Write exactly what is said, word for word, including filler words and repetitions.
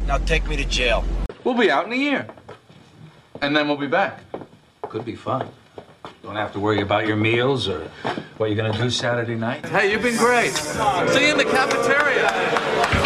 Now take me to jail. We'll be out in a year. And then we'll be back. Could be fun. Don't have to worry about your meals or what you're gonna do Saturday night. Hey, you've been great. See you in the cafeteria.